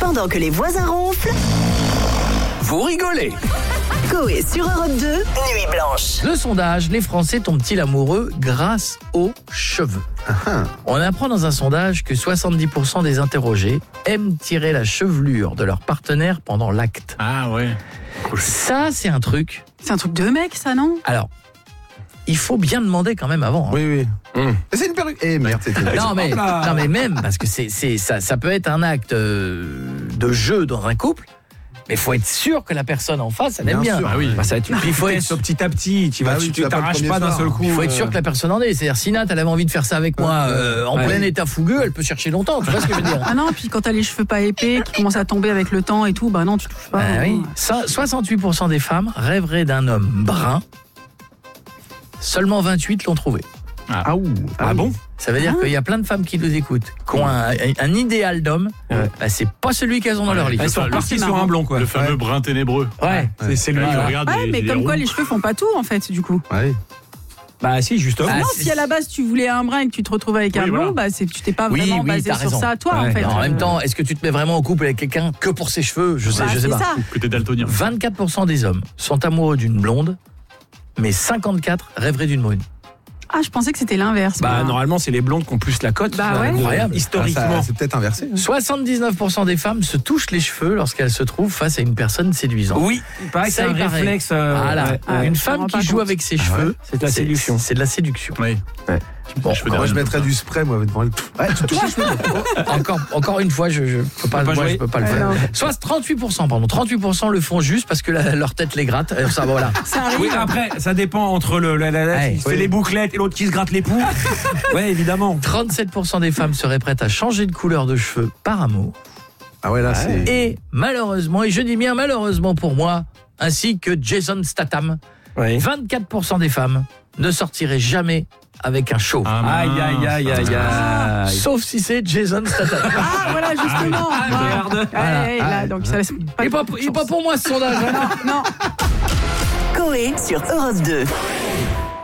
Pendant que les voisins ronflent, Vous rigolez. Coé sur Europe 2, Nuit Blanche. Le sondage, les Français tombent-ils amoureux grâce aux cheveux? On apprend dans un sondage que 70% des interrogés aiment tirer la chevelure de leur partenaire pendant l'acte. Ah ouais. Ça, c'est un truc. C'est un truc de mec, ça, non? Alors, il faut bien demander quand même avant. Hein. Oui. C'est une perruque. Eh merde, c'était une Non mais même parce que ça peut être un acte de jeu dans un couple, mais faut être sûr que la personne en face elle aime bien. sûr. Ah oui. Bah, ça va être une Puis il faut être vitesse petit à petit. Tu t'arraches pas d'un seul coup. Il faut être sûr que la personne en est. C'est-à-dire, si Nat, elle avait envie de faire ça avec moi en plein état fougueux, elle peut chercher longtemps. Tu vois ce que je veux dire? Ah non, puis quand t'as les cheveux pas épais, qui commencent à tomber avec le temps et tout, bah non, tu touches pas. Ah oui. 68% des femmes rêveraient d'un homme brun. Seulement 28 l'ont trouvé. Ah Ah bon? Ça veut dire qu'il y a plein de femmes qui nous écoutent, qui ont un idéal d'homme. Bah, c'est pas celui qu'elles ont dans leur lit. Ils sont repartis sur marrant. un blond, quoi. Le fameux brun ténébreux. Ouais. C'est lui. Regarde, Ouais, mais comme quoi les cheveux font pas tout, en fait, du coup. Ouais. Bah si, justement. Ah, Non, c'est- si à la base tu voulais un brun et que tu te retrouves avec un blond, bah tu t'es pas Oui, vraiment oui, basé t'as sur raison. ça, toi, Ouais. en fait. En même temps, est-ce que tu te mets vraiment en couple avec quelqu'un que pour ses cheveux? Je sais c'est pas. ça. Que t'es daltonien. 24% des hommes sont amoureux d'une blonde, mais 54 rêveraient d'une brune. Ah, je pensais que c'était l'inverse. Bah moi. normalement c'est les blondes qui ont plus la cote. Bah ouais. Incroyable. Historiquement. C'est peut-être inversé. 79% des femmes se touchent les cheveux lorsqu'elles se trouvent face à une personne séduisante. Oui, il paraît que c'est un il paraît. réflexe. Voilà. ouais. Ah, Une je me femme rends qui pas joue compte. avec ses cheveux, C'est de la séduction. C'est de la séduction. Oui. Bon, Moi, je mettrais du spray, moi, devant le. Ouais, tu touches les cheveux. encore une fois, je peux pas, pas moi, jouer. je peux pas le Ah, faire. non. Soit 38% le font juste parce que leur tête les gratte. Ça, voilà. Ça arrive. Oui, après, ça dépend entre Ouais. qui se fait les bouclettes et l'autre qui se gratte les poux. Ouais, évidemment. 37% des femmes seraient prêtes à changer de couleur de cheveux par amour. Ah ouais, là, c'est. Et malheureusement, et je dis bien malheureusement pour moi, ainsi que Jason Statham, Oui. 24% des femmes ne sortiraient jamais avec un chauve. Aïe, aïe, aïe, aïe, aïe. Sauf si c'est Jason Statham. Ah, voilà, justement. merde. Ouais, là, donc ça laisse Il est pas pour moi ce sondage. hein. Non. Coé sur Europe 2.